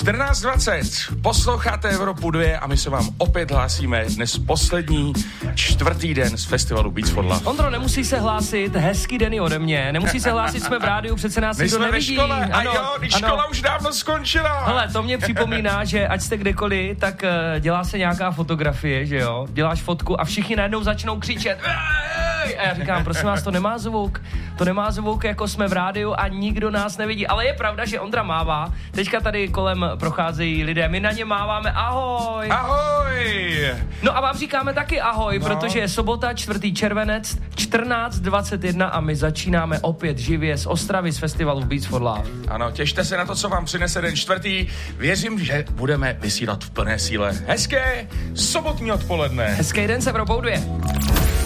14:20, posloucháte Evropu 2 a my se vám opět hlásíme dnes poslední 4. den z festivalu Beats for Love. Ondro, nemusí se hlásit, hezký den i ode mě, nemusí se hlásit, jsme v rádiu, přece nás nikdo nevidí. My jsme ve škole, ano, škola už dávno skončila. Hele, to mě připomíná, že ať jste kdekoliv, tak dělá se nějaká fotografie, že jo, děláš fotku a všichni najednou začnou křičet. A já říkám, prosím vás, to nemá zvuk, jako jsme v rádiu a nikdo nás nevidí, ale je pravda, že Ondra mává, teďka tady kolem procházejí lidé, my na ně máváme, ahoj. Ahoj. No a vám říkáme taky ahoj, protože je sobota, 4. červenec, 14:21 a my začínáme opět živě z Ostravy z festivalu Beats for Love. Ano, těšte se na to, co vám přinese den 4. Věřím, že budeme vysílat v plné síle. Hezké sobotní odpoledne. Hezký den s Evropou 2.